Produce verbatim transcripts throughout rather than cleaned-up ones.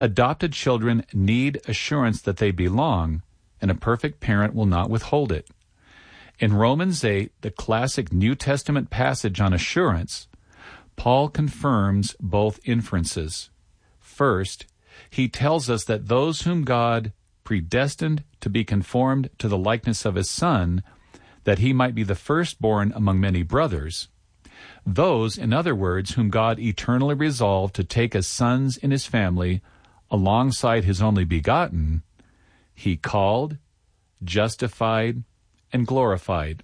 Adopted children need assurance that they belong, and a perfect parent will not withhold it. In Romans eight, the classic New Testament passage on assurance, Paul confirms both inferences. First, he tells us that those whom God predestined to be conformed to the likeness of his Son, that he might be the firstborn among many brothers, those, in other words, whom God eternally resolved to take as sons in his family alongside his only begotten, he called, justified, and glorified.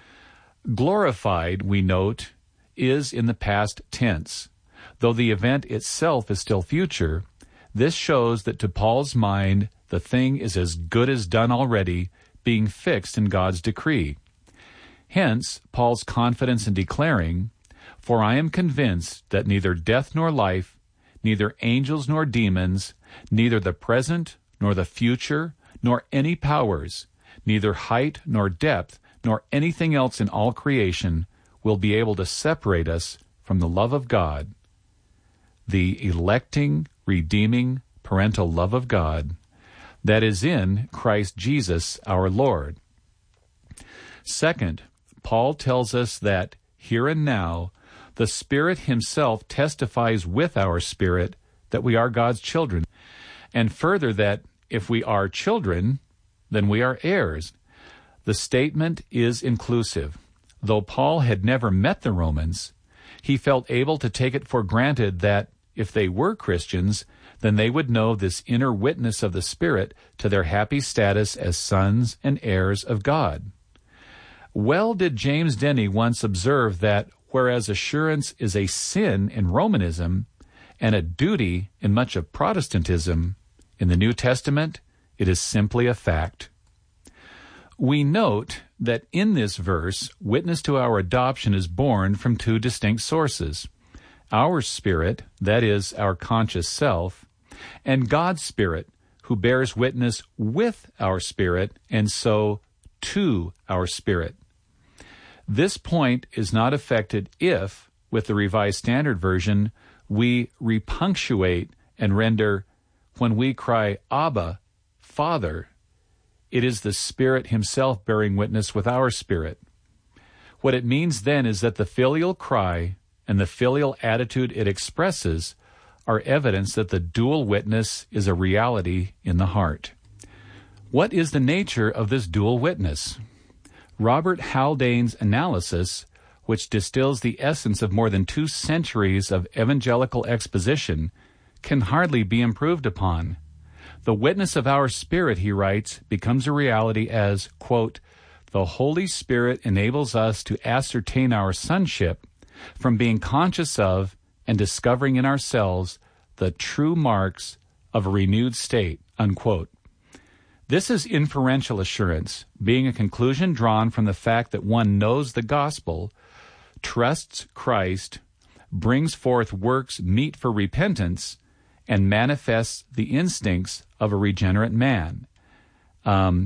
Glorified, we note, is in the past tense. Though the event itself is still future, this shows that to Paul's mind, the thing is as good as done already, being fixed in God's decree. Hence, Paul's confidence in declaring, "For I am convinced that neither death nor life, neither angels nor demons, neither the present nor the future, nor any powers, neither height nor depth, nor anything else in all creation will be able to separate us from the love of God," the electing, redeeming, parental love of God that is in Christ Jesus our Lord. Second, Paul tells us that here and now, the Spirit himself testifies with our spirit that we are God's children, and further that if we are children, then we are heirs. The statement is inclusive. Though Paul had never met the Romans, he felt able to take it for granted that if they were Christians, then they would know this inner witness of the Spirit to their happy status as sons and heirs of God. Well did James Denney once observe that whereas assurance is a sin in Romanism and a duty in much of Protestantism, in the New Testament, it is simply a fact. We note that in this verse, witness to our adoption is born from two distinct sources: our spirit, that is, our conscious self, and God's Spirit, who bears witness with our spirit, and so to our spirit. This point is not affected if, with the Revised Standard Version, we repunctuate and render, when we cry, Abba, Father, it is the Spirit himself bearing witness with our spirit. What it means then is that the filial cry and the filial attitude it expresses are evidence that the dual witness is a reality in the heart. What is the nature of this dual witness? Robert Haldane's analysis, which distills the essence of more than two centuries of evangelical exposition, can hardly be improved upon. The witness of our spirit, he writes, becomes a reality as, quote, the Holy Spirit enables us to ascertain our sonship from being conscious of and discovering in ourselves the true marks of a renewed state, unquote. This is inferential assurance, being a conclusion drawn from the fact that one knows the gospel, trusts Christ, brings forth works meet for repentance, and manifests the instincts of a regenerate man. Um,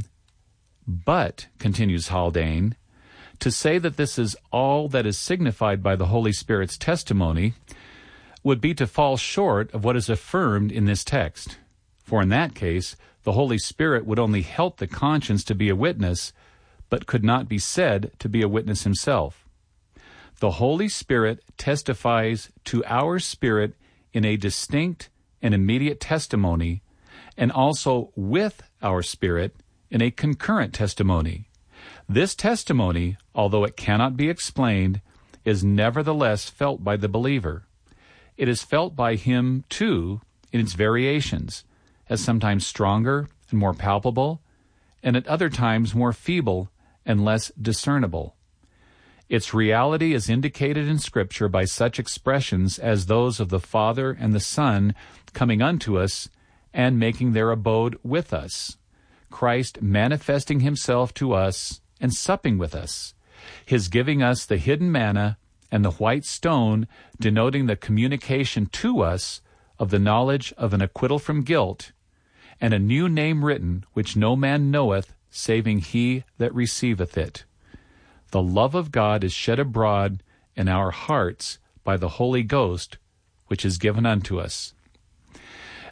but, continues Haldane, to say that this is all that is signified by the Holy Spirit's testimony would be to fall short of what is affirmed in this text. For in that case, the Holy Spirit would only help the conscience to be a witness, but could not be said to be a witness himself. The Holy Spirit testifies to our spirit in a distinct and immediate testimony, and also with our spirit in a concurrent testimony. This testimony, although it cannot be explained, is nevertheless felt by the believer. It is felt by him, too, in its variations, as sometimes stronger and more palpable, and at other times more feeble and less discernible. Its reality is indicated in Scripture by such expressions as those of the Father and the Son coming unto us and making their abode with us, Christ manifesting himself to us and supping with us, his giving us the hidden manna and the white stone denoting the communication to us of the knowledge of an acquittal from guilt, and a new name written which no man knoweth saving he that receiveth it. The love of God is shed abroad in our hearts by the Holy Ghost, which is given unto us.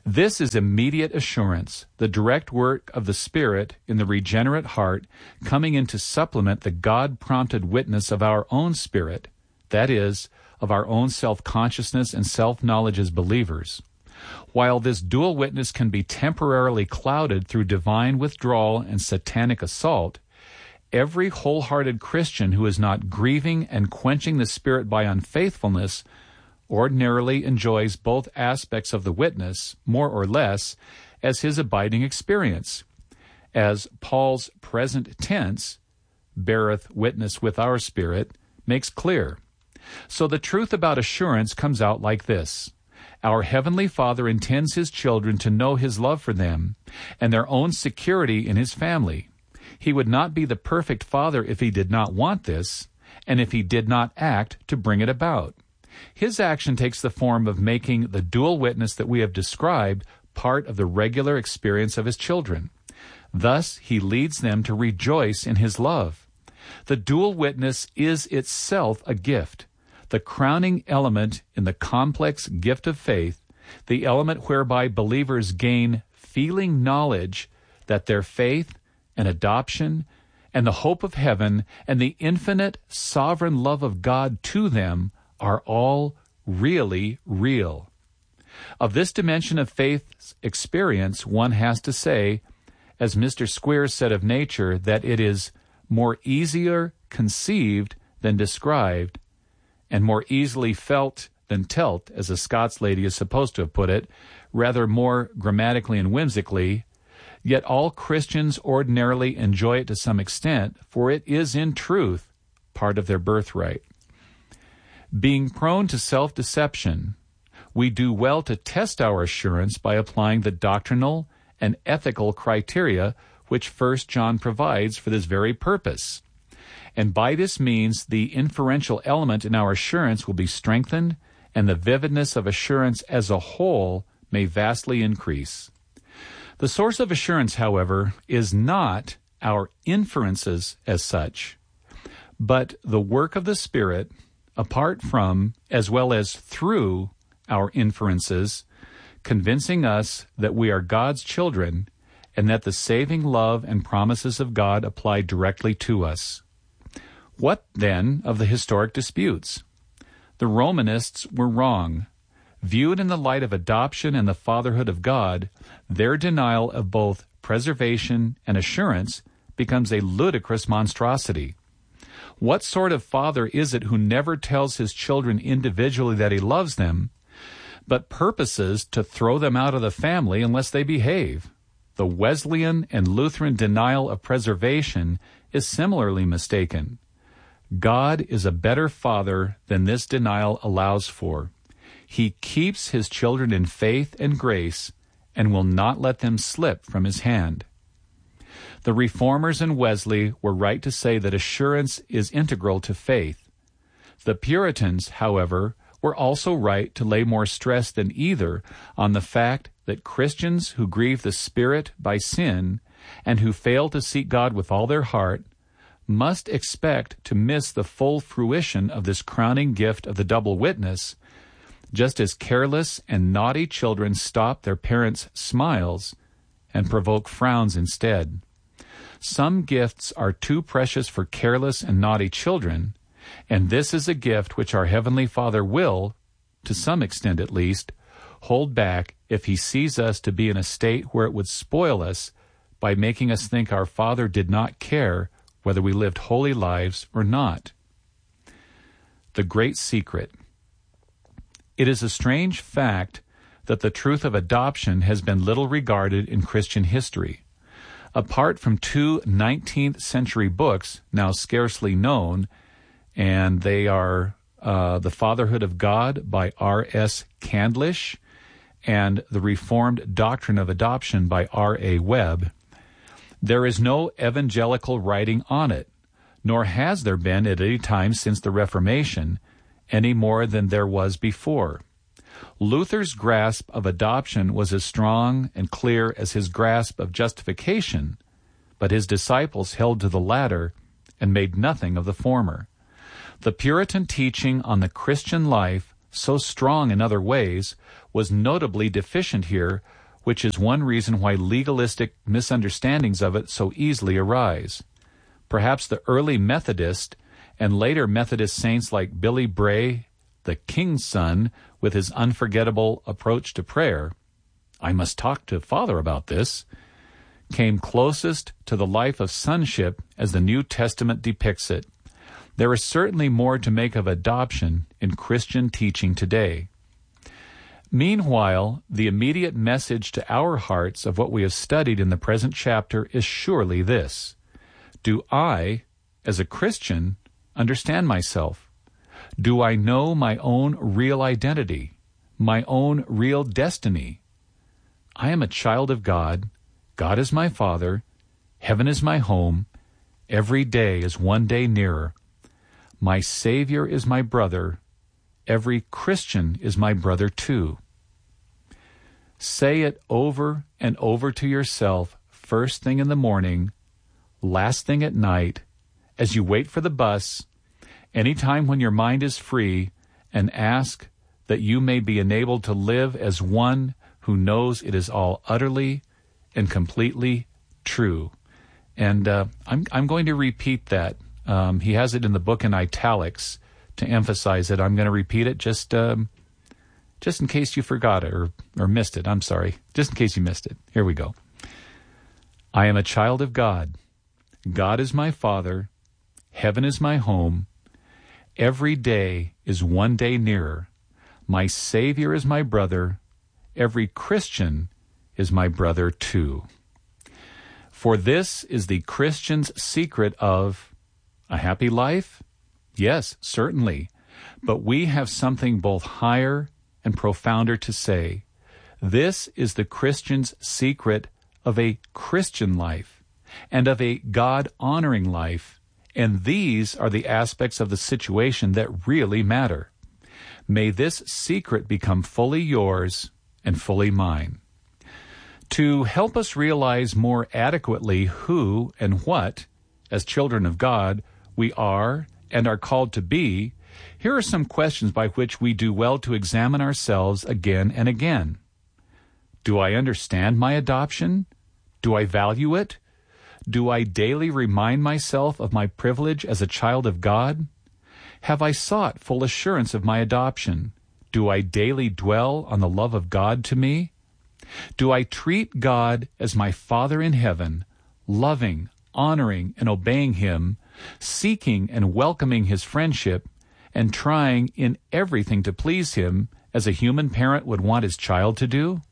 This is immediate assurance, the direct work of the Spirit in the regenerate heart coming in to supplement the God-prompted witness of our own spirit, that is, of our own self-consciousness and self-knowledge as believers. While this dual witness can be temporarily clouded through divine withdrawal and satanic assault, every wholehearted Christian who is not grieving and quenching the Spirit by unfaithfulness ordinarily enjoys both aspects of the witness, more or less, as his abiding experience, as Paul's present tense, beareth witness with our spirit, makes clear. So the truth about assurance comes out like this. Our Heavenly Father intends His children to know His love for them and their own security in His family. He would not be the perfect Father if He did not want this, and if He did not act to bring it about. His action takes the form of making the dual witness that we have described part of the regular experience of His children. Thus, He leads them to rejoice in His love. The dual witness is itself a gift, the crowning element in the complex gift of faith, the element whereby believers gain feeling knowledge that their faith and adoption and the hope of heaven and the infinite sovereign love of God to them are all really real. Of this dimension of faith's experience, one has to say, as Mister Squeers said of nature, that it is more easier conceived than described, and more easily felt than telt, as a Scots lady is supposed to have put it, rather more grammatically and whimsically. Yet all Christians ordinarily enjoy it to some extent, for it is in truth part of their birthright. Being prone to self-deception, we do well to test our assurance by applying the doctrinal and ethical criteria which First John provides for this very purpose. And by this means, the inferential element in our assurance will be strengthened, and the vividness of assurance as a whole may vastly increase. The source of assurance, however, is not our inferences as such, but the work of the Spirit, apart from, as well as through, our inferences, convincing us that we are God's children and that the saving love and promises of God apply directly to us. What, then, of the historic disputes? The Romanists were wrong. Viewed in the light of adoption and the fatherhood of God, their denial of both preservation and assurance becomes a ludicrous monstrosity. What sort of father is it who never tells his children individually that he loves them, but purposes to throw them out of the family unless they behave? The Wesleyan and Lutheran denial of preservation is similarly mistaken. God is a better father than this denial allows for. He keeps His children in faith and grace and will not let them slip from His hand. The Reformers and Wesley were right to say that assurance is integral to faith. The Puritans, however, were also right to lay more stress than either on the fact that Christians who grieve the Spirit by sin and who fail to seek God with all their heart must expect to miss the full fruition of this crowning gift of the double witness, just as careless and naughty children stop their parents' smiles and provoke frowns instead. Some gifts are too precious for careless and naughty children, and this is a gift which our Heavenly Father will, to some extent at least, hold back if He sees us to be in a state where it would spoil us by making us think our Father did not care whether we lived holy lives or not. The great secret. It is a strange fact that the truth of adoption has been little regarded in Christian history. Apart from two nineteenth century books, now scarcely known, and they are uh, The Fatherhood of God by R S Candlish and The Reformed Doctrine of Adoption by R A Webb, there is no evangelical writing on it, nor has there been at any time since the Reformation, any more than there was before. Luther's grasp of adoption was as strong and clear as his grasp of justification, but his disciples held to the latter and made nothing of the former. The Puritan teaching on the Christian life so strong in other ways, was notably deficient here, which is one reason why legalistic misunderstandings of it so easily arise. Perhaps the early Methodist and later Methodist saints like Billy Bray, the King's Son, with his unforgettable approach to prayer, "I must talk to Father about this," came closest to the life of sonship as the New Testament depicts it. There is certainly more to make of adoption in Christian teaching today. Meanwhile, the immediate message to our hearts of what we have studied in the present chapter is surely this: do I, as a Christian, understand myself? Do I know my own real identity, my own real destiny? I am a child of God. God is my Father. Heaven is my home. Every day is one day nearer. My Savior is my brother. Every Christian is my brother too. Say it over and over to yourself first thing in the morning, last thing at night, as you wait for the bus, any time when your mind is free, and ask that you may be enabled to live as one who knows it is all utterly and completely true. And uh, I'm I'm going to repeat that. Um, he has it in the book in italics to emphasize it. I'm going to repeat it just um, just in case you forgot it or, or missed it. I'm sorry. Just in case you missed it. Here we go. I am a child of God. God is my Father. Heaven is my home. Every day is one day nearer. My Savior is my brother. Every Christian is my brother too. For this is the Christian's secret of a happy life? Yes, certainly. But we have something both higher and profounder to say. This is the Christian's secret of a Christian life and of a God-honoring life, and these are the aspects of the situation that really matter. May this secret become fully yours and fully mine. To help us realize more adequately who and what, as children of God, we are and are called to be, here are some questions by which we do well to examine ourselves again and again. Do I understand my adoption? Do I value it? Do I daily remind myself of my privilege as a child of God? Have I sought full assurance of my adoption? Do I daily dwell on the love of God to me? Do I treat God as my Father in heaven, loving, honoring, and obeying Him, seeking and welcoming His friendship, and trying in everything to please Him as a human parent would want his child to do?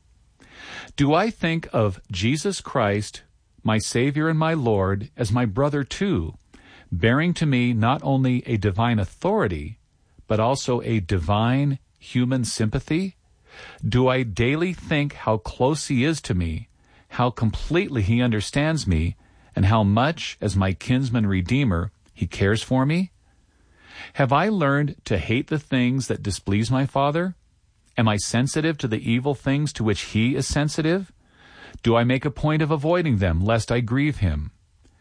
Do I think of Jesus Christ, my Savior and my Lord, as my brother too, bearing to me not only a divine authority, but also a divine human sympathy? Do I daily think how close He is to me, how completely He understands me, and how much, as my kinsman redeemer, He cares for me? Have I learned to hate the things that displease my Father? Am I sensitive to the evil things to which He is sensitive? Do I make a point of avoiding them, lest I grieve Him?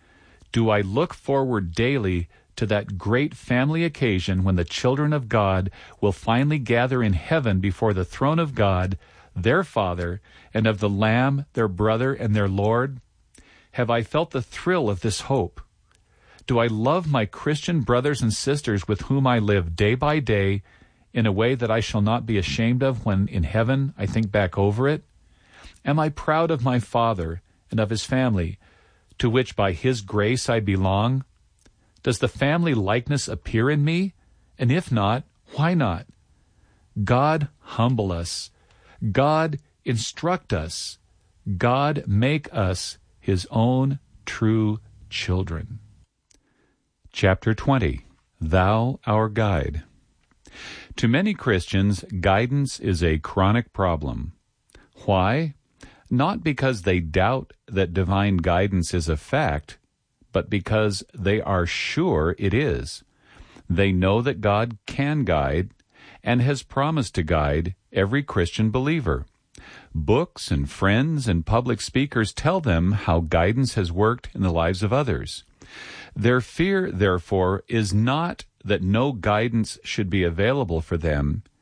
Do I look forward daily to that great family occasion when the children of God will finally gather in heaven before the throne of God, their Father, and of the Lamb, their brother and their Lord? Have I felt the thrill of this hope? Do I love my Christian brothers and sisters with whom I live day by day in a way that I shall not be ashamed of when in heaven I think back over it? Am I proud of my Father and of His family, to which by His grace I belong? Does the family likeness appear in me? And if not, why not? God humble us. God instruct us. God make us His own true children. Chapter twenty. Thou our Guide. To many Christians, guidance is a chronic problem. Why? Not because they doubt that divine guidance is a fact, but because they are sure it is. They know that God can guide and has promised to guide every Christian believer. Books and friends and public speakers tell them how guidance has worked in the lives of others. Their fear, therefore, is not that no guidance should be available for them,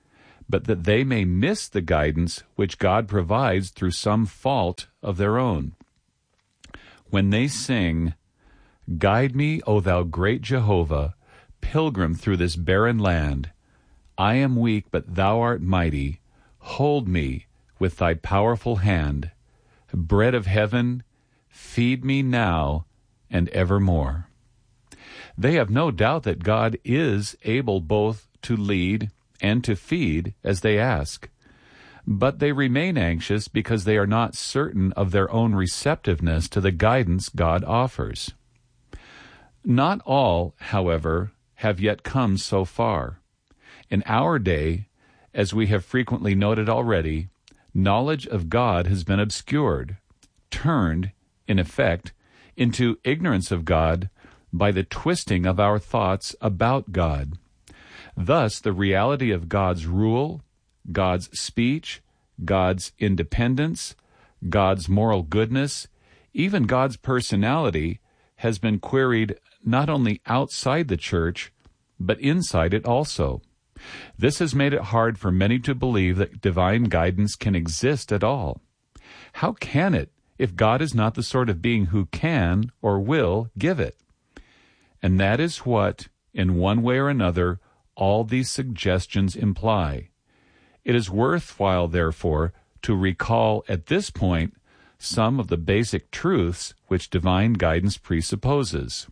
but that they may miss the guidance which God provides through some fault of their own. When they sing, "Guide me, O thou great Jehovah, pilgrim through this barren land. I am weak, but thou art mighty. Hold me with thy powerful hand. Bread of heaven, feed me now and evermore." They have no doubt that God is able both to lead and to feed as they ask, but they remain anxious because they are not certain of their own receptiveness to the guidance God offers. Not all, however, have yet come so far. In our day, as we have frequently noted already, knowledge of God has been obscured, turned, in effect, into ignorance of God by the twisting of our thoughts about God. Thus, the reality of God's rule, God's speech, God's independence, God's moral goodness, even God's personality has been queried not only outside the church, but inside it also. This has made it hard for many to believe that divine guidance can exist at all. How can it if God is not the sort of being who can or will give it? And that is what, in one way or another, all these suggestions imply. It is worthwhile, therefore, to recall at this point some of the basic truths which divine guidance presupposes.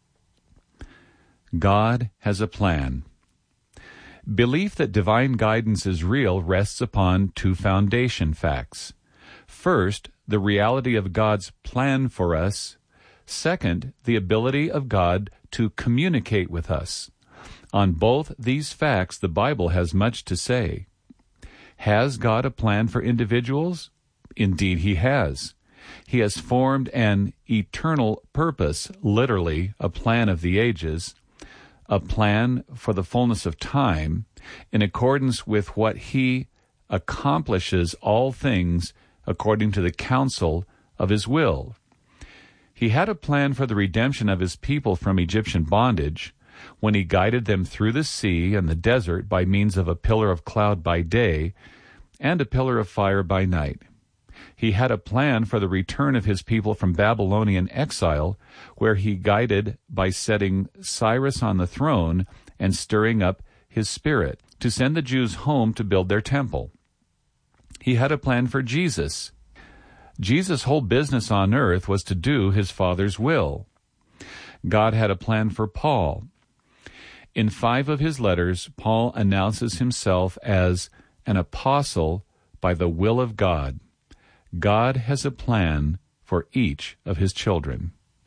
God has a plan. Belief that divine guidance is real rests upon two foundation facts. First, the reality of God's plan for us. Second, the ability of God to communicate with us. On both these facts, the Bible has much to say. Has God a plan for individuals? Indeed, He has. He has formed an eternal purpose, literally a plan of the ages, a plan for the fullness of time, in accordance with what He accomplishes all things according to the counsel of His will. He had a plan for the redemption of His people from Egyptian bondage, when He guided them through the sea and the desert by means of a pillar of cloud by day and a pillar of fire by night. He had a plan for the return of His people from Babylonian exile, where He guided by setting Cyrus on the throne and stirring up His Spirit to send the Jews home to build their temple. He had a plan for Jesus. Jesus' whole business on earth was to do His Father's will. God had a plan for Paul. In five of his letters, Paul announces himself as an apostle by the will of God. God has a plan for each of His children.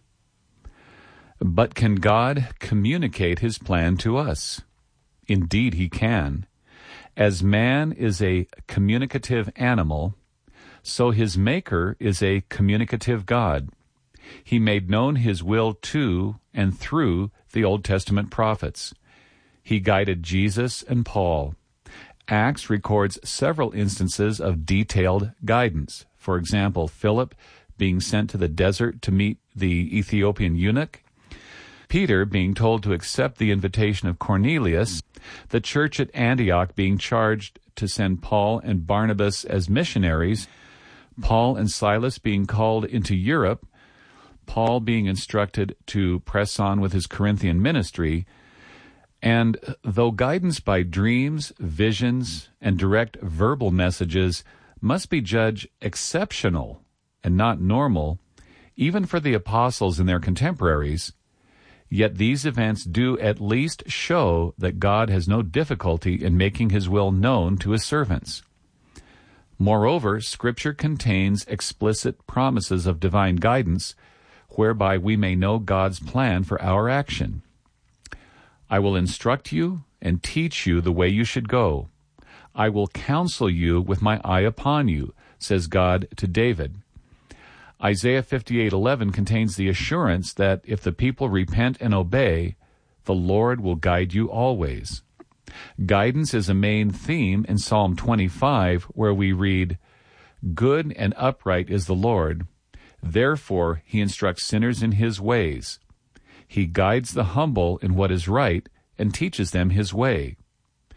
But can God communicate His plan to us? Indeed, He can. As man is a communicative animal, so his Maker is a communicative God. He made known His will to and through the Old Testament prophets. He guided Jesus and Paul. Acts records several instances of detailed guidance. For example, Philip being sent to the desert to meet the Ethiopian eunuch, Peter being told to accept the invitation of Cornelius, the church at Antioch being charged to send Paul and Barnabas as missionaries, Paul and Silas being called into Europe, Paul being instructed to press on with his Corinthian ministry, and though guidance by dreams, visions, and direct verbal messages must be judged exceptional and not normal, even for the apostles and their contemporaries, yet these events do at least show that God has no difficulty in making His will known to His servants. Moreover, Scripture contains explicit promises of divine guidance, whereby we may know God's plan for our action. I will instruct you and teach you the way you should go. I will counsel you with my eye upon you, says God to David. Isaiah fifty-eight eleven contains the assurance that if the people repent and obey, the Lord will guide you always. Guidance is a main theme in Psalm twenty-five, where we read, "Good and upright is the Lord. Therefore He instructs sinners in His ways. He guides the humble in what is right and teaches them His way."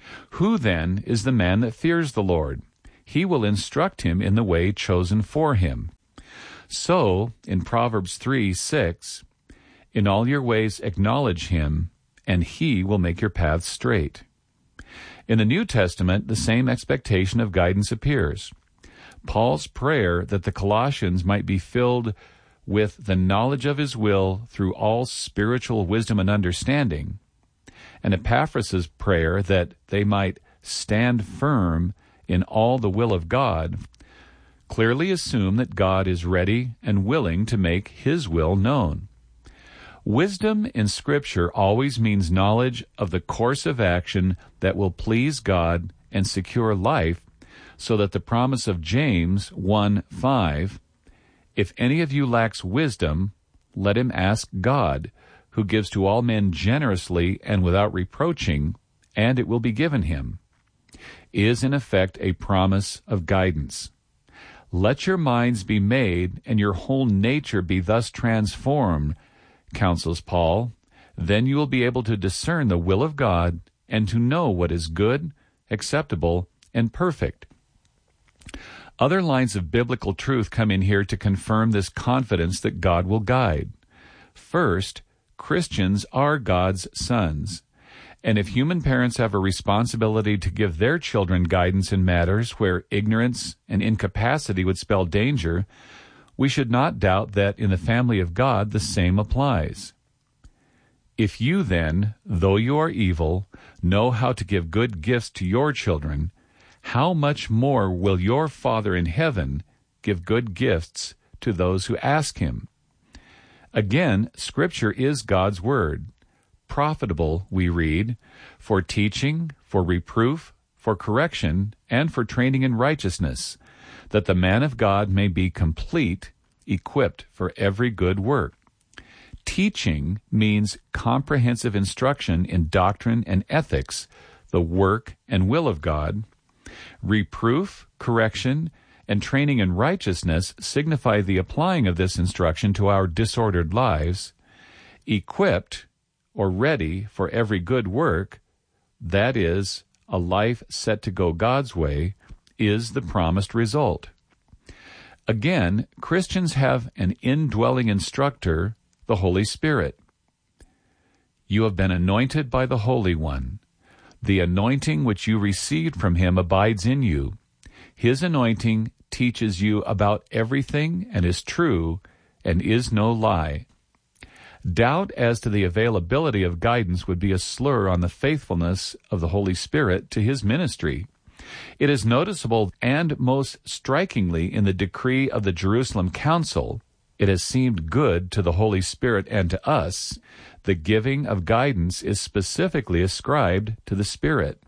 Who then is the man that fears the Lord? He will instruct him in the way chosen for him. So, in Proverbs three six, in all your ways acknowledge him, and he will make your paths straight. In the New Testament, the same expectation of guidance appears. Paul's prayer that the Colossians might be filled with the knowledge of his will through all spiritual wisdom and understanding, and Epaphras' prayer that they might stand firm in all the will of God, clearly assume that God is ready and willing to make his will known. Wisdom in Scripture always means knowledge of the course of action that will please God and secure life, so that the promise of James one five, if any of you lacks wisdom, let him ask God, who gives to all men generously and without reproaching, and it will be given him, is in effect a promise of guidance. Let your minds be made, and your whole nature be thus transformed, counsels Paul. Then you will be able to discern the will of God and to know what is good, acceptable, and perfect. Other lines of biblical truth come in here to confirm this confidence that God will guide. First, Christians are God's sons. And if human parents have a responsibility to give their children guidance in matters where ignorance and incapacity would spell danger, we should not doubt that in the family of God the same applies. If you then, though you are evil, know how to give good gifts to your children, how much more will your Father in heaven give good gifts to those who ask him? Again, Scripture is God's Word. Profitable, we read, for teaching, for reproof, for correction, and for training in righteousness, that the man of God may be complete, equipped for every good work. Teaching means comprehensive instruction in doctrine and ethics, the work and will of God. Reproof, correction, and training in righteousness signify the applying of this instruction to our disordered lives. Equipped, or ready for every good work, that is, a life set to go God's way, is the promised result. Again, Christians have an indwelling instructor, the Holy Spirit. You have been anointed by the Holy One. The anointing which you received from him abides in you. His anointing teaches you about everything and is true and is no lie. Doubt as to the availability of guidance would be a slur on the faithfulness of the Holy Spirit to his ministry. It is noticeable and most strikingly in the decree of the Jerusalem Council, it has seemed good to the Holy Spirit and to us, the giving of guidance is specifically ascribed to the Spirit.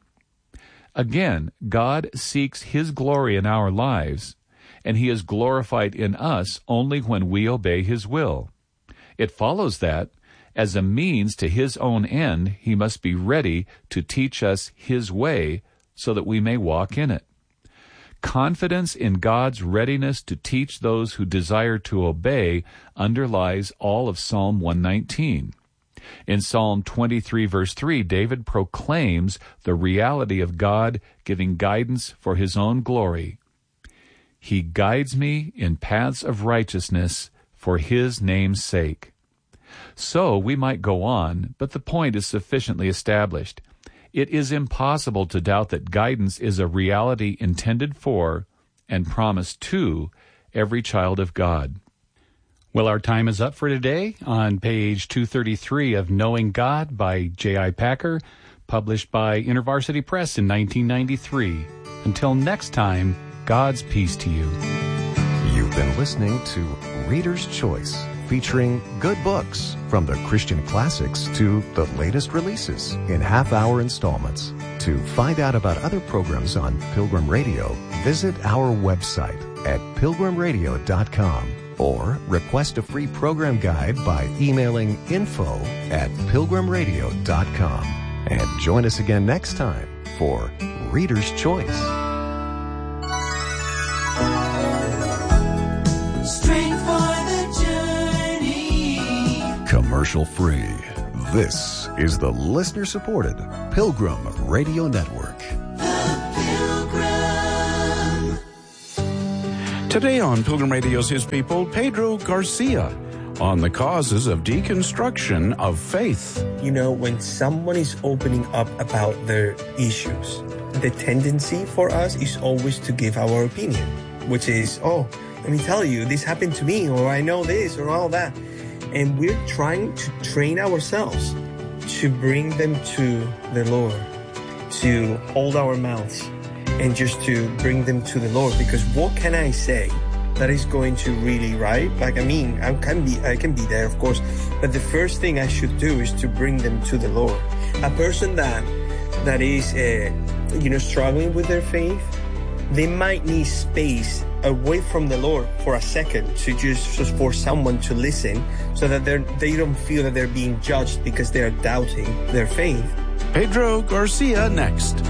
Again, God seeks his glory in our lives, and he is glorified in us only when we obey his will. It follows that, as a means to his own end, he must be ready to teach us his way so that we may walk in it. Confidence in God's readiness to teach those who desire to obey underlies all of Psalm one nineteen. In Psalm twenty-three, verse three, David proclaims the reality of God giving guidance for his own glory. He guides me in paths of righteousness for his name's sake. So we might go on, but the point is sufficiently established. It is impossible to doubt that guidance is a reality intended for and promised to every child of God. Well, our time is up for today on page two thirty-three of Knowing God by J I. Packer, published by InterVarsity Press in nineteen ninety-three. Until next time, God's peace to you. You've been listening to Reader's Choice, featuring good books from the Christian classics to the latest releases in half-hour installments. To find out about other programs on Pilgrim Radio, visit our website at pilgrim radio dot com or request a free program guide by emailing info at pilgrim radio dot com. And join us again next time for Reader's Choice. Commercial free. This is the listener-supported Pilgrim Radio Network. The Pilgrim. Today on Pilgrim Radio's His People, Pedro Garcia on the causes of deconstruction of faith. You know, when someone is opening up about their issues, the tendency for us is always to give our opinion, which is, oh, let me tell you, this happened to me, or I know this, or all that. And we're trying to train ourselves to bring them to the Lord, to hold our mouths and just to bring them to the Lord. Because what can I say that is going to really, right? Like, I mean, I can be, I can be there, of course, but the first thing I should do is to bring them to the Lord. A person that, that is, uh, you know, struggling with their faith, they might need space away from the Lord for a second to just, just for someone to listen so that they're, they don't feel that they're being judged because they're doubting their faith. Pedro Garcia next.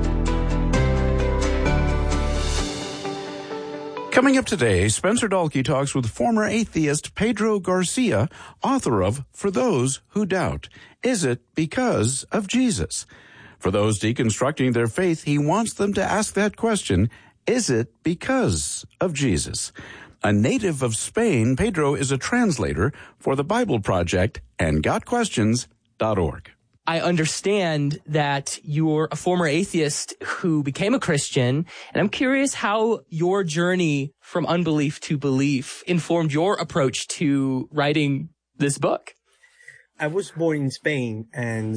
Coming up today, Spencer Dalkey talks with former atheist Pedro Garcia, author of For Those Who Doubt. Is it because of Jesus? For those deconstructing their faith, he wants them to ask that question, is it because of Jesus? A native of Spain, Pedro is a translator for the Bible Project and got questions dot org. I understand that you're a former atheist who became a Christian, and I'm curious how your journey from unbelief to belief informed your approach to writing this book. I was born in Spain and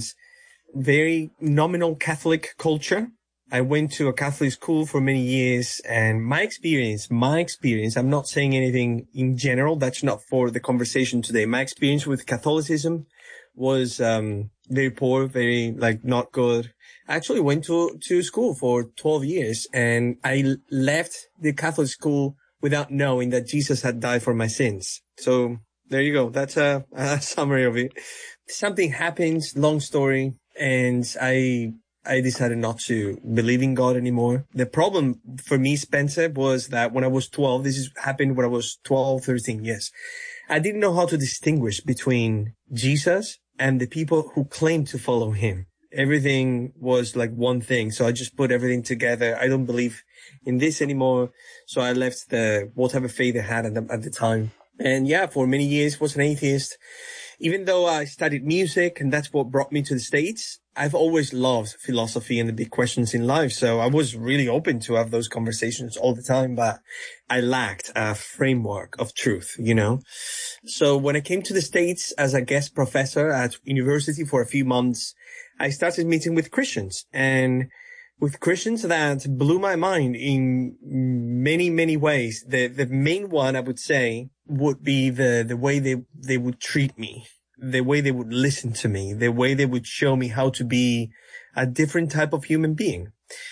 very nominal Catholic culture. I went to a Catholic school for many years, and my experience, my experience, I'm not saying anything in general, that's not for the conversation today. My experience with Catholicism was um very poor, very, like, not good. I actually went to, to school for twelve years, and I left the Catholic school without knowing that Jesus had died for my sins. So there you go. That's a, a summary of it. Something happens, long story, and I, I decided not to believe in God anymore. The problem for me, Spencer, was that when I was twelve, this is happened when I was twelve, thirteen, yes. I didn't know how to distinguish between Jesus and the people who claim to follow him. Everything was like one thing. So I just put everything together. I don't believe in this anymore. So I left the whatever faith I had at the, at the time. And yeah, for many years was an atheist. Even though I studied music and that's what brought me to the States, I've always loved philosophy and the big questions in life. So I was really open to have those conversations all the time, but I lacked a framework of truth, you know? So when I came to the States as a guest professor at university for a few months, I started meeting with Christians, and with Christians that blew my mind in many, many ways. The, the main one I would say would be the, the way they, they would treat me, the way they would listen to me, the way they would show me how to be a different type of human being.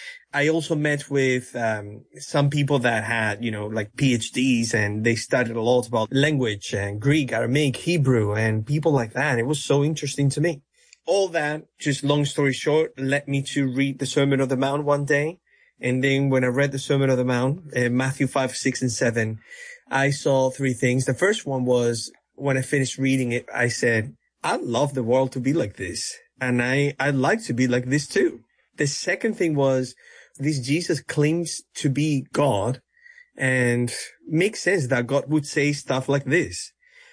I also met with, um, some people that had, you know, like P H Ds, and they studied a lot about language and Greek, Aramaic, Hebrew, and people like that. It was so interesting to me. All that, just long story short, led me to read the Sermon on the Mount one day. And then when I read the Sermon on the Mount, uh, Matthew five, six, and seven, I saw three things. The first one was, when I finished reading it, I said, I'd love the world to be like this. And I, I'd like to be like this too. The second thing was, this Jesus claims to be God, and makes sense that God would say stuff like this.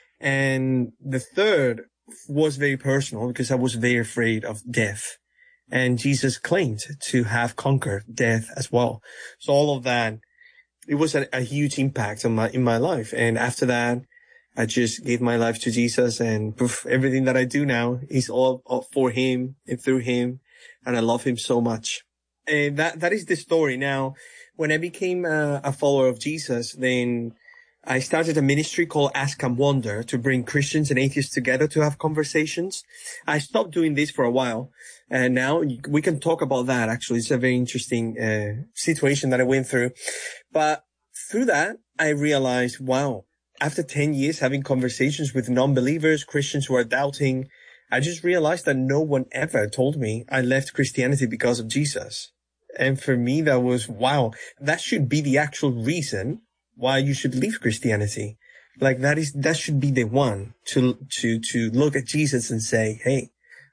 And the third was very personal because I was very afraid of death. And Jesus claimed to have conquered death as well. So all of that, it was a, a huge impact on my, in my life. And after that, I just gave my life to Jesus, and poof, everything that I do now is all, all for him and through him. And I love him so much. And that, that is the story. Now, when I became a, a follower of Jesus, then I started a ministry called Ask and Wonder to bring Christians and atheists together to have conversations. I stopped doing this for a while, and now we can talk about that. Actually, it's a very interesting uh, situation that I went through. But through that, I realized, wow, after ten years having conversations with non-believers, Christians who are doubting, I just realized that no one ever told me I left Christianity because of Jesus. And for me, that was, wow, that should be the actual reason why you should leave Christianity. Like that is, that should be the one to, to, to look at Jesus and say, hey,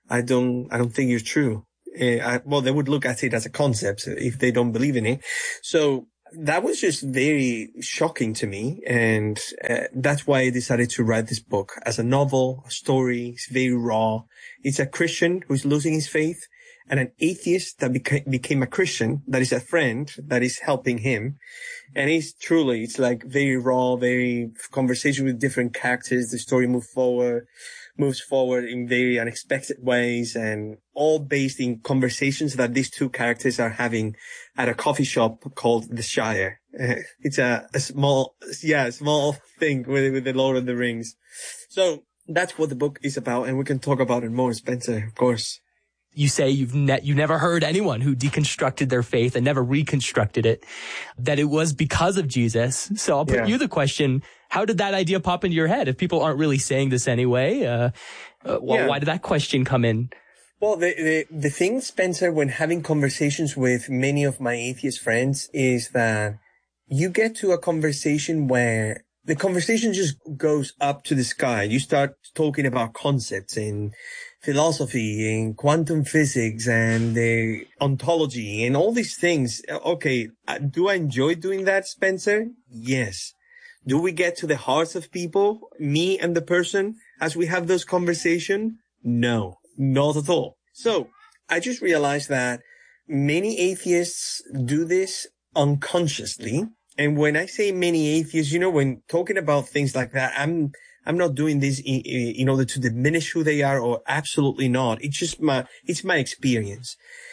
I don't, I don't think you're true. Uh, I, well, they would look at it as a concept if they don't believe in it. So that was just very shocking to me. And uh, that's why I decided to write this book as a novel, a story. It's very raw. It's a Christian who's losing his faith and an atheist that beca- became a Christian, that is a friend that is helping him. And it's truly, it's like very raw, very conversation with different characters. The story moves forward, moves forward in very unexpected ways, and all based in conversations that these two characters are having at a coffee shop called The Shire. Uh, it's a, a small, yeah, a small thing with, with the Lord of the Rings. So that's what the book is about, and we can talk about it more, Spencer, of course. You say you've ne- you never heard anyone who deconstructed their faith and never reconstructed it, that it was because of Jesus. So I'll put Yeah. you the question, how did that idea pop into your head? If people aren't really saying this anyway, uh, uh, well, Yeah. why did that question come in? Well, the, the, the thing, Spencer, when having conversations with many of my atheist friends is that you get to a conversation where the conversation just goes up to the sky. You start talking about concepts in philosophy, in quantum physics, and the ontology, and all these things. Okay, do I enjoy doing that, Spencer? Yes. Do we get to the hearts of people, me and the person, as we have those conversations? No, not at all. So I just realized that many atheists do this unconsciously. And when I say many atheists, you know, when talking about things like that, I'm, I'm not doing this in, in order to diminish who they are, or absolutely not. It's just my, it's my experience.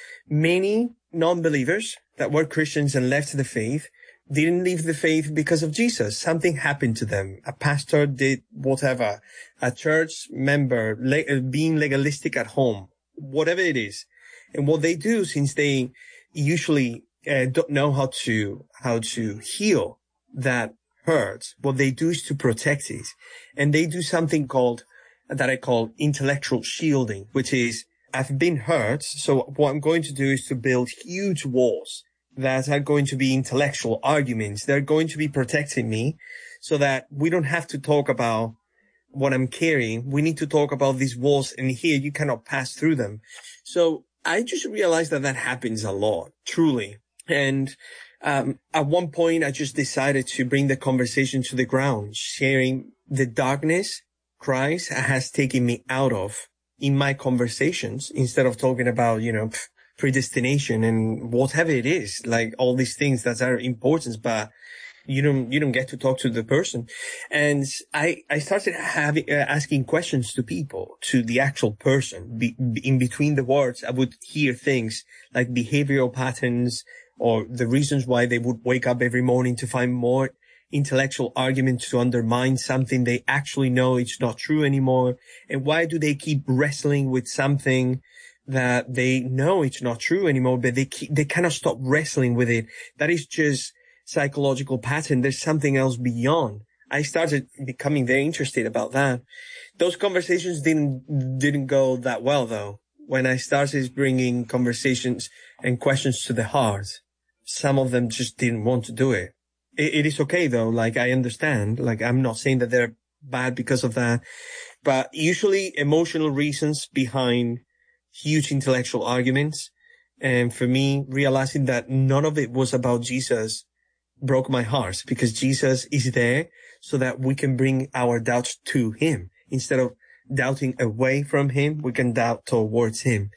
Many non-believers that were Christians and left the faith didn't leave the faith because of Jesus. Something happened to them. A pastor did whatever. A church member le- being legalistic at home, whatever it is. And what they do, since they usually uh, don't know how to, how to heal that hurt, what they do is to protect it. And they do something called, that I call intellectual shielding, which is, I've been hurt, so what I'm going to do is to build huge walls that are going to be intellectual arguments. They're going to be protecting me so that we don't have to talk about what I'm carrying. We need to talk about these walls, and here you cannot pass through them. So I just realized that that happens a lot, truly. And um at one point, I just decided to bring the conversation to the ground, sharing the darkness Christ has taken me out of in my conversations, instead of talking about, you know, predestination and whatever it is, like all these things that are important, but you don't, you don't get to talk to the person. And I, I started having, uh, asking questions to people, to the actual person. Be, in between the words, I would hear things like behavioral patterns, or the reasons why they would wake up every morning to find more intellectual arguments to undermine something they actually know it's not true anymore. And why do they keep wrestling with something that they know it's not true anymore, but they keep, they cannot stop wrestling with it? That is just psychological pattern. There's something else beyond. I started becoming very interested about that. Those conversations didn't, didn't go that well though. When I started bringing conversations and questions to the heart, some of them just didn't want to do it. It, it is okay though. Like, I understand. Like, I'm not saying that they're bad because of that, but usually emotional reasons behind huge intellectual arguments. And for me, realizing that none of it was about Jesus broke my heart, because Jesus is there so that we can bring our doubts to him. Instead of doubting away from him, we can doubt towards him.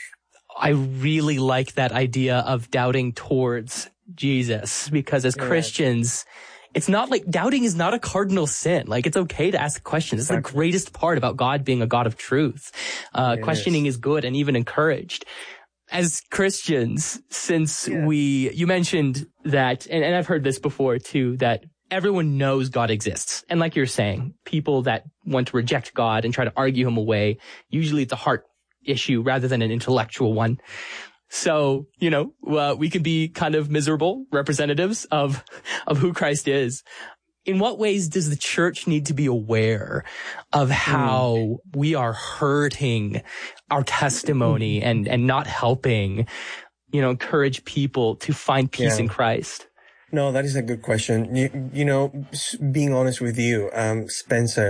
I really like that idea of doubting towards Jesus, because as Yeah. Christians, it's not like doubting is not a cardinal sin. Like, it's okay to ask questions. It's Exactly. the greatest part about God being a God of truth. Uh, It questioning is. is good and even encouraged. As Christians, since Yeah. we, you mentioned that, and, and I've heard this before too, that everyone knows God exists. And like you're saying, people that want to reject God and try to argue him away, usually it's a heart issue rather than an intellectual one. So, you know, uh, we can be kind of miserable representatives of, of who Christ is. In what ways does the church need to be aware of how mm. we are hurting our testimony mm. and, and not helping, you know, encourage people to find peace Yeah. in Christ? No, that is a good question. You, you know, being honest with you, um, Spencer,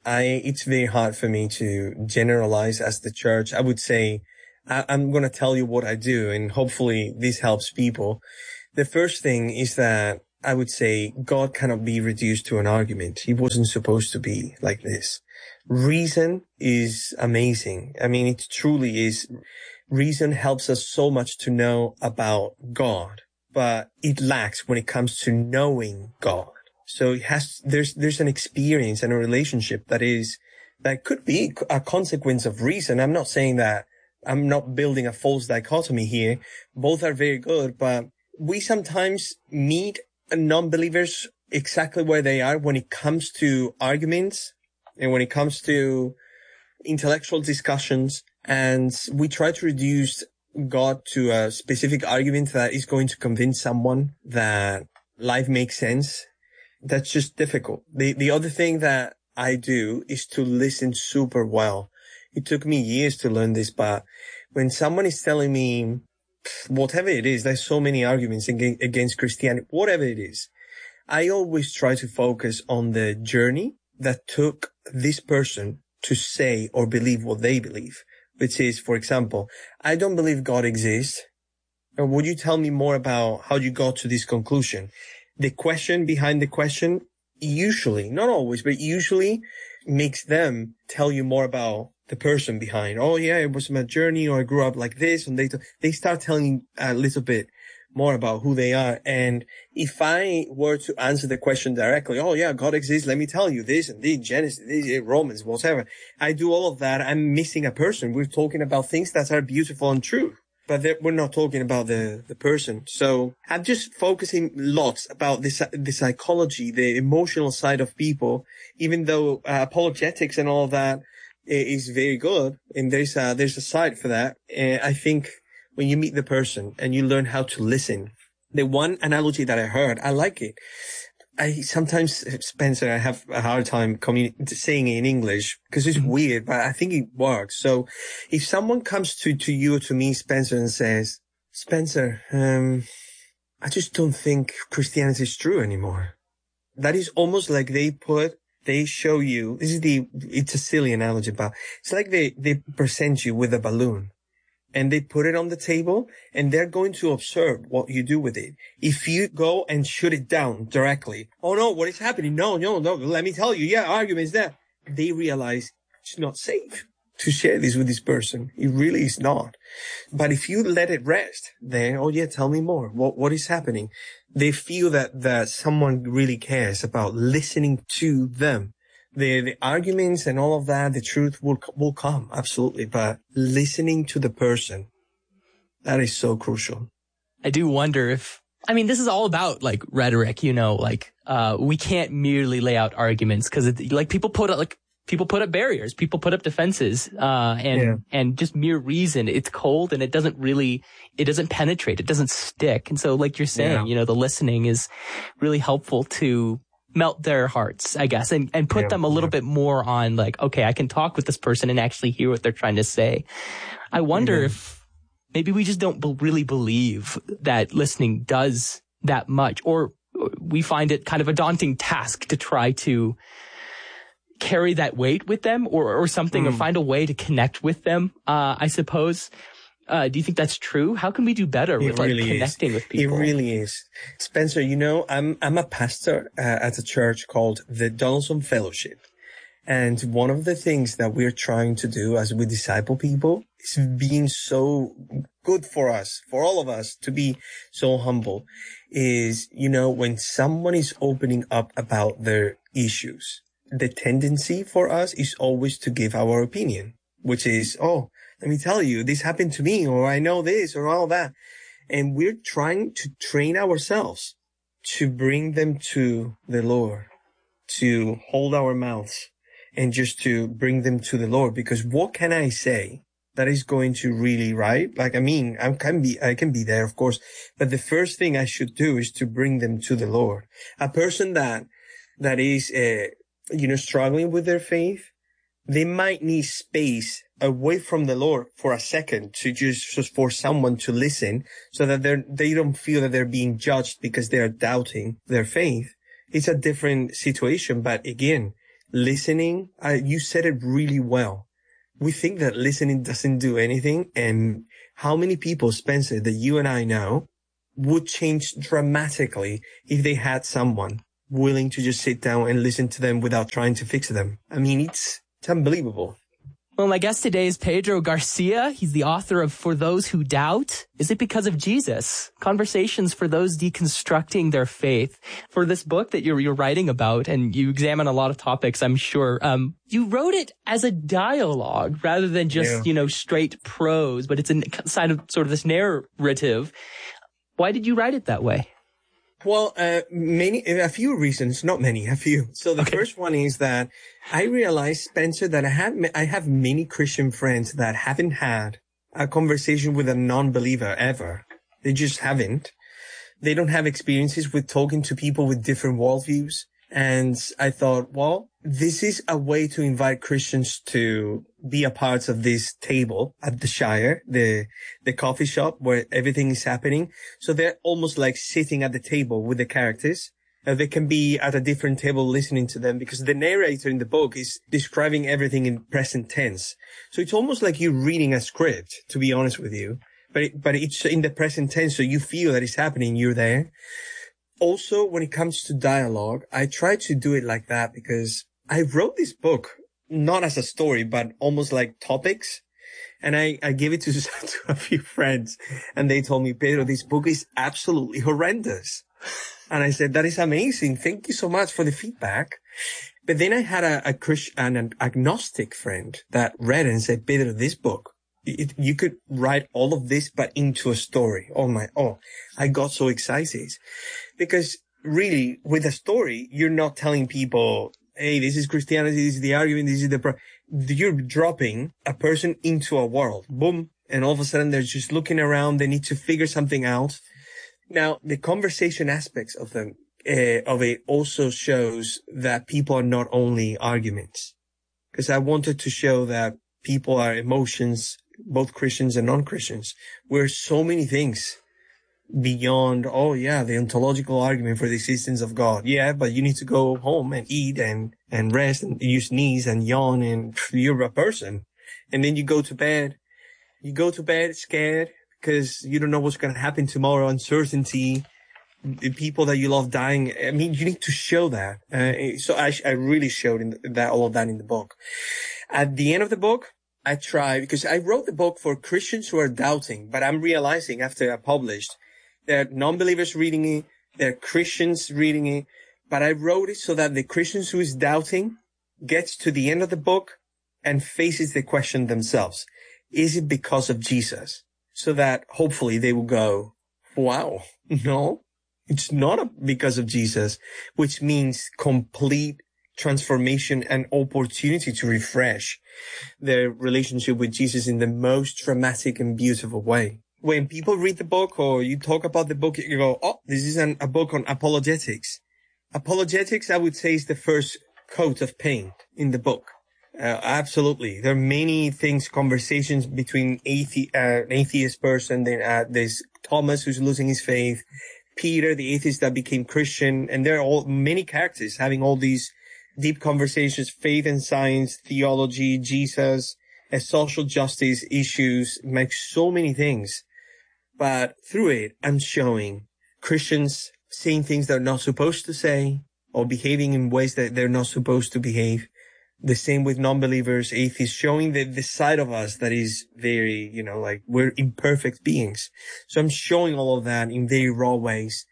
I, it's very hard for me to generalize as the church. I would say, I, I'm going to tell you what I do, and hopefully this helps people. The first thing is that I would say God cannot be reduced to an argument. He wasn't supposed to be like this. Reason is amazing. I mean, it truly is. Reason helps us so much to know about God, but it lacks when it comes to knowing God. So it has, there's, there's an experience and a relationship that is, that could be a consequence of reason. I'm not saying that, I'm not building a false dichotomy here. Both are very good, but we sometimes meet non-believers exactly where they are when it comes to arguments and when it comes to intellectual discussions. And we try to reduce God to a specific argument that is going to convince someone that life makes sense. That's just difficult. The, the other thing that I do is to listen super well. It took me years to learn this, but when someone is telling me whatever it is, there's so many arguments against Christianity, whatever it is, I always try to focus on the journey that took this person to say or believe what they believe, which is, for example, I don't believe God exists. Would you tell me more about how you got to this conclusion? The question behind the question usually, not always, but usually makes them tell you more about the person behind. Oh yeah, it was my journey, or I grew up like this, and they, they start telling a little bit more about who they are. And if I were to answer the question directly, oh yeah, God exists, let me tell you this and this, Genesis, this, Romans, whatever. I do all of that. I'm missing a person. We're talking about things that are beautiful and true, but we're not talking about the, the person. So I'm just focusing lots about this, the psychology, the emotional side of people, even though uh, apologetics and all that is very good. And there's a, there's a side for that. And I think when you meet the person and you learn how to listen, the one analogy that I heard, I like it. I sometimes, Spencer, I have a hard time communi- saying it in English because it's weird, but I think it works. So if someone comes to, to you or to me, Spencer, and says, Spencer, um, I just don't think Christianity is true anymore. That is almost like they put, they show you, this is the, it's a silly analogy, but it's like they, they present you with a balloon and they put it on the table and they're going to observe what you do with it. If you go and shoot it down directly, oh no, what is happening? No, no, no, let me tell you. Yeah, arguments there. They realize it's not safe to share this with this person. It really is not. But if you let it rest, then, oh yeah, tell me more. What, what is happening? They feel that, that someone really cares about listening to them. The, the arguments and all of that, the truth will, will come. Absolutely. But listening to the person, that is so crucial. I do wonder if, I mean, this is all about like rhetoric, you know, like, uh, we can't merely lay out arguments because like people put up, like, people put up barriers, people put up defenses, uh, and, yeah. and just mere reason. It's cold and it doesn't really, it doesn't penetrate. It doesn't stick. And so like you're saying, yeah. you know, the listening is really helpful to melt their hearts, I guess, and, and put yeah, them a little yeah. bit more on like, okay, I can talk with this person and actually hear what they're trying to say. I wonder mm-hmm. if maybe we just don't be- really believe that listening does that much, or we find it kind of a daunting task to try to carry that weight with them or, or something, mm. or find a way to connect with them, uh, I suppose. Uh, do you think that's true? How can we do better with like really connecting is. with people? It really is. Spencer, you know, I'm, I'm a pastor uh, at a church called the Donaldson Fellowship. And one of the things that we're trying to do as we disciple people is being so good for us, for all of us to be so humble is, you know, when someone is opening up about their issues, the tendency for us is always to give our opinion, which is, oh, let me tell you, this happened to me, or I know this, or all that. And we're trying to train ourselves to bring them to the Lord, to hold our mouths and just to bring them to the Lord. Because what can I say that is going to really, right? Like, I mean, I can be, I can be there, of course, but the first thing I should do is to bring them to the Lord. A person that, that is, uh, you know, struggling with their faith, they might need space away from the Lord for a second to just, just for someone to listen so that they're, they don't feel that they're being judged because they are doubting their faith. It's a different situation. But again, listening, uh, you said it really well. We think that listening doesn't do anything. And how many people, Spencer, that you and I know would change dramatically if they had someone willing to just sit down and listen to them without trying to fix them. I mean, it's, it's unbelievable. Well, my guest today is Pedro Garcia. He's the author of For Those Who Doubt. Is it because of Jesus? Conversations for those deconstructing their faith. For this book that you're, you're writing about, and you examine a lot of topics, I'm sure, um, you wrote it as a dialogue rather than just, yeah. you know, straight prose, but it's inside of sort of this narrative. Why did you write it that way? Well, uh, many, a few reasons, not many, a few. So the okay. first one is that I realized, Spencer, that I have, I have many Christian friends that haven't had a conversation with a non-believer ever. They just haven't. They don't have experiences with talking to people with different worldviews. And I thought, well, this is a way to invite Christians to be a part of this table at the Shire, the, the coffee shop where everything is happening. So they're almost like sitting at the table with the characters. Uh, they can be at a different table listening to them because the narrator in the book is describing everything in present tense. So it's almost like you're reading a script, to be honest with you, but it, but it's in the present tense. So you feel that it's happening. You're there. Also, when it comes to dialogue, I try to do it like that because I wrote this book not as a story, but almost like topics. And I, I gave it to, to a few friends and they told me, Pedro, this book is absolutely horrendous. And I said, that is amazing. Thank you so much for the feedback. But then I had a, a Christian, an agnostic friend that read it and said, Pedro, this book, It, you could write all of this, but into a story. Oh my, oh, I got so excited because really with a story, you're not telling people, hey, this is Christianity, this is the argument, this is the, pro-. You're dropping a person into a world, boom. And all of a sudden they're just looking around. They need to figure something out. Now, the conversation aspects of them, uh, of it also shows that people are not only arguments, because I wanted to show that people are emotions, both Christians and non-Christians. We're so many things beyond, oh yeah, the ontological argument for the existence of God. Yeah, but you need to go home and eat and, and rest and you sneeze and yawn and you're a person. And then you go to bed. You go to bed scared because you don't know what's going to happen tomorrow, uncertainty, the people that you love dying. I mean, you need to show that. Uh, so I, I really showed in that, all of that in the book. At the end of the book, I try, because I wrote the book for Christians who are doubting, but I'm realizing after I published, there are non-believers reading it, there are Christians reading it, but I wrote it so that the Christians who is doubting gets to the end of the book and faces the question themselves. Is it because of Jesus? So that hopefully they will go, wow, no, it's not because of Jesus, which means complete transformation and opportunity to refresh their relationship with Jesus in the most dramatic and beautiful way. When people read the book or you talk about the book, you go, oh, this is an, a book on apologetics. Apologetics, I would say, is the first coat of paint in the book. Uh, absolutely. There are many things, conversations between athe- uh, an atheist person, then uh, there's Thomas who's losing his faith, Peter, the atheist that became Christian, and there are all many characters having all these deep conversations, faith and science, theology, Jesus, uh, social justice issues, like so many things. But through it, I'm showing Christians saying things they're not supposed to say or behaving in ways that they're not supposed to behave. The same with non-believers, atheists, showing the, the side of us that is very, you know, like we're imperfect beings. So I'm showing all of that in very raw ways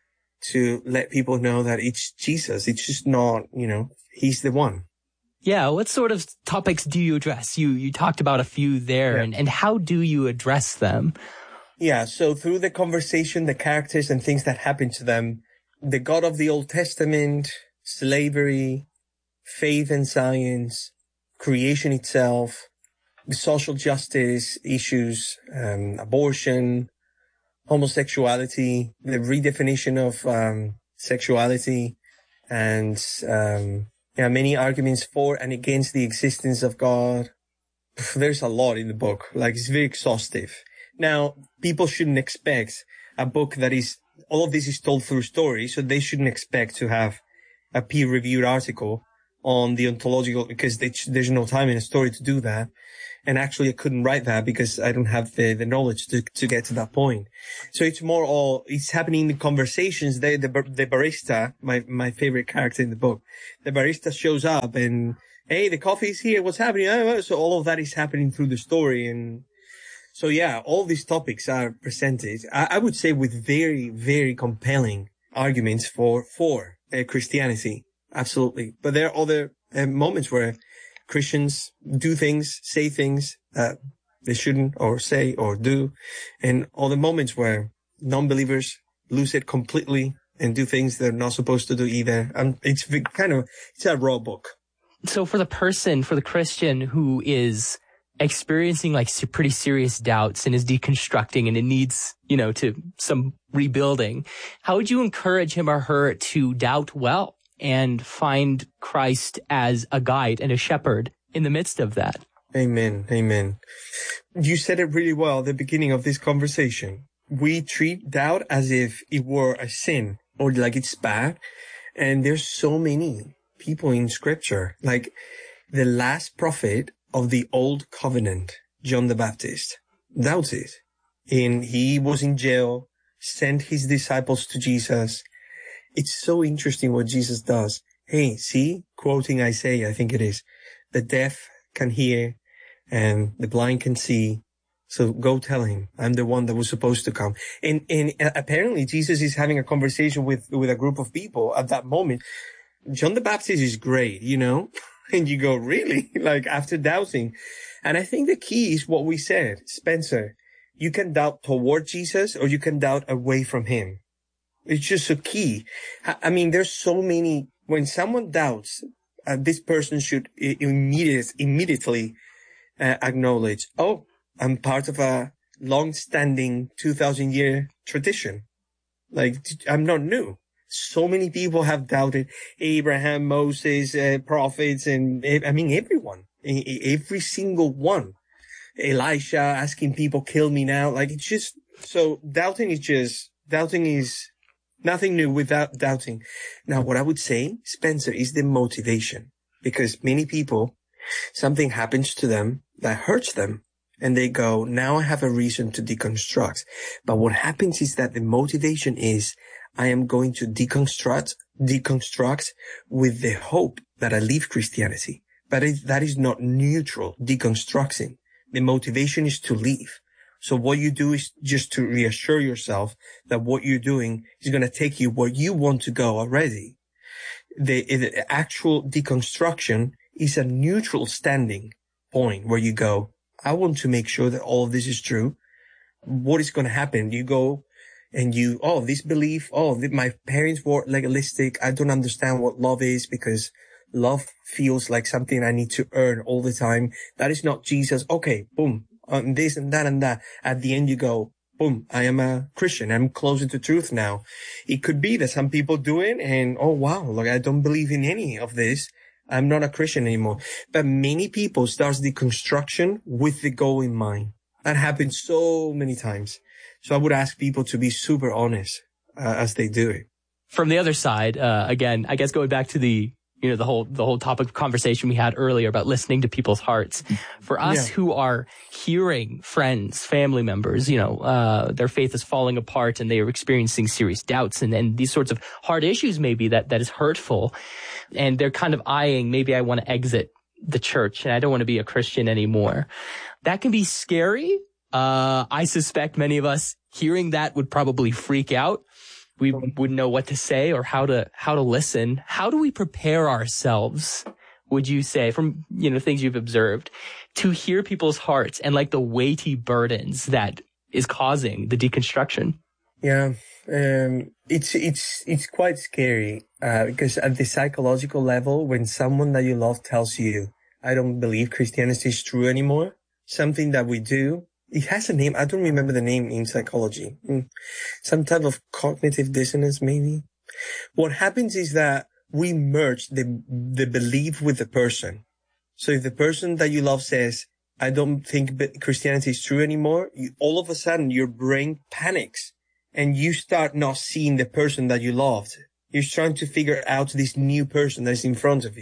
to let people know that it's Jesus. It's just not, you know, he's the one. Yeah. What sort of topics do you address? You, you talked about a few there, yeah. and, and how do you address them? Yeah. So through the conversation, the characters and things that happen to them, the God of the Old Testament, slavery, faith and science, creation itself, the social justice issues, um, abortion, homosexuality, the redefinition of um, sexuality, and um, yeah, many arguments for and against the existence of God. There's a lot in the book. Like, it's very exhaustive. Now, people shouldn't expect a book that is, all of this is told through story, so they shouldn't expect to have a peer-reviewed article on the ontological, because they, there's no time in a story to do that. And actually, I couldn't write that because I don't have the, the knowledge to, to get to that point. So it's more all, it's happening in conversations. They, the, the barista, my, my favorite character in the book, the barista shows up and, hey, the coffee's here. What's happening? So all of that is happening through the story. And so, yeah, all these topics are presented, I, I would say, with very, very compelling arguments for, for uh, Christianity. Absolutely. But there are other uh, moments where Christians do things, say things that they shouldn't or say or do, and all the moments where non-believers lose it completely and do things they're not supposed to do either. Um, it's kind of, it's a raw book. So for the person, for the Christian who is experiencing like pretty serious doubts and is deconstructing and it needs, you know, to some rebuilding, how would you encourage him or her to doubt well and find Christ as a guide and a shepherd in the midst of that? Amen. Amen. You said it really well at the beginning of this conversation. We treat doubt as if it were a sin or like it's bad. And there's so many people in scripture, like the last prophet of the old covenant, John the Baptist, doubted. And he was in jail, sent his disciples to Jesus. It's so interesting what Jesus does. Hey, see, quoting Isaiah, I think it is, the deaf can hear and the blind can see. So go tell him I'm the one that was supposed to come. And, and apparently Jesus is having a conversation with, with a group of people at that moment. John the Baptist is great, you know, and you go, really? Like after doubting. And I think the key is what we said, Spencer, you can doubt toward Jesus or you can doubt away from him. It's just a key. I mean, there's so many, when someone doubts, uh, this person should immediate, immediately uh, acknowledge, oh, I'm part of a long-standing two thousand year tradition. Like, I'm not new. So many people have doubted Abraham, Moses, uh, prophets, and I mean, everyone, every single one. Elisha asking people, kill me now. Like, it's just, so doubting is just, doubting is nothing new without doubting. Now, what I would say, Spencer, is the motivation, because many people, something happens to them that hurts them. And they go, now I have a reason to deconstruct. But what happens is that the motivation is, I am going to deconstruct, deconstruct with the hope that I leave Christianity. But it, that is not neutral deconstructing. The motivation is to leave. So what you do is just to reassure yourself that what you're doing is going to take you where you want to go already. The, the actual deconstruction is a neutral standing point where you go, I want to make sure that all of this is true. What is going to happen? You go and you, oh, this belief, oh, my parents were legalistic. I don't understand what love is because love feels like something I need to earn all the time. That is not Jesus. Okay, boom, on this and that and that. At the end, you go, boom, I am a Christian. I'm closer to truth now. It could be that some people do it and, oh, wow, look, I don't believe in any of this. I'm not a Christian anymore. But many people start the construction with the goal in mind. That happens so many times. So I would ask people to be super honest uh, as they do it. From the other side, uh, again, I guess going back to the, you know, the whole, the whole topic of conversation we had earlier about listening to people's hearts. For us yeah. who are hearing friends, family members, you know, uh, their faith is falling apart and they are experiencing serious doubts and, and these sorts of hard issues maybe that, that is hurtful. And they're kind of eyeing, maybe I want to exit the church and I don't want to be a Christian anymore. That can be scary. Uh, I suspect many of us hearing that would probably freak out. We wouldn't know what to say or how to, how to listen. How do we prepare ourselves, would you say, from, you know, things you've observed, to hear people's hearts and like the weighty burdens that is causing the deconstruction? Yeah, um, it's, it's, it's quite scary, uh, because at the psychological level, when someone that you love tells you, I don't believe Christianity is true anymore, something that we do, it has a name. I don't remember the name in psychology. Some type of cognitive dissonance, maybe. What happens is that we merge the, the belief with the person. So if the person that you love says, I don't think Christianity is true anymore, you, all of a sudden your brain panics and you start not seeing the person that you loved. You're trying to figure out this new person that's in front of you.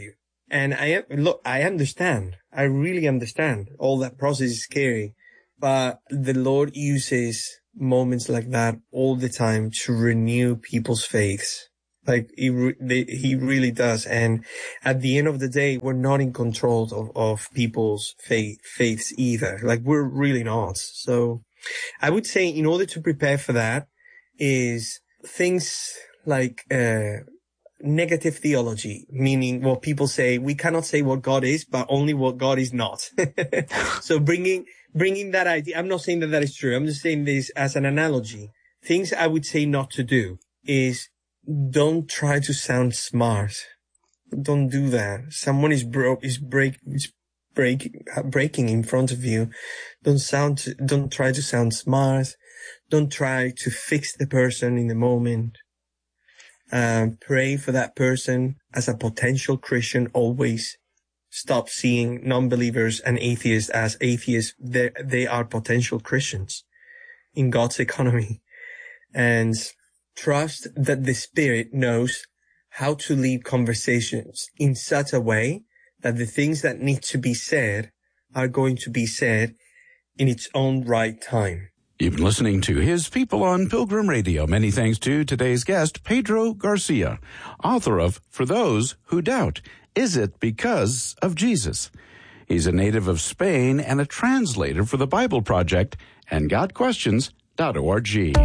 And I, look, I understand. I really understand. All that process is scary, but the Lord uses moments like that all the time to renew people's faiths. Like he, re- they, he really does. And at the end of the day, we're not in control of, of people's faith, faiths either. Like we're really not. So I would say in order to prepare for that is things like, uh, negative theology, meaning what people say, we cannot say what God is, but only what God is not. So bringing, bringing that idea, I'm not saying that that is true. I'm just saying this as an analogy. Things I would say not to do is don't try to sound smart. Don't do that. Someone is broke, is break, is break, breaking in front of you. Don't sound, don't try to sound smart. Don't try to fix the person in the moment. Um, pray for that person as a potential Christian. Always stop seeing non-believers and atheists as atheists. They, they are potential Christians in God's economy. And trust that the Spirit knows how to lead conversations in such a way that the things that need to be said are going to be said in its own right time. You've been listening to His People on Pilgrim Radio. Many thanks to today's guest, Pedro Garcia, author of For Those Who Doubt, Is It Because of Jesus? He's a native of Spain and a translator for the Bible Project and got questions dot org.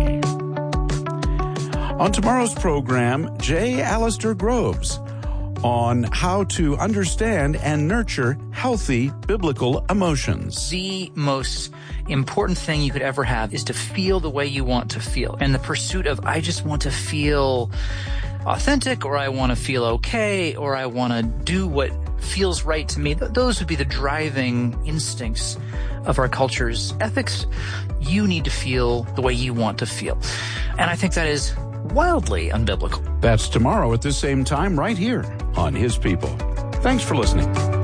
On tomorrow's program, J. Alistair Groves on how to understand and nurture healthy biblical emotions. The most important thing you could ever have is to feel the way you want to feel. And the pursuit of, I just want to feel authentic, or I want to feel okay, or I want to do what feels right to me. Th- those would be the driving instincts of our culture's ethics. You need to feel the way you want to feel. And I think that is wildly unbiblical. That's tomorrow at this same time right here on His People. Thanks for listening.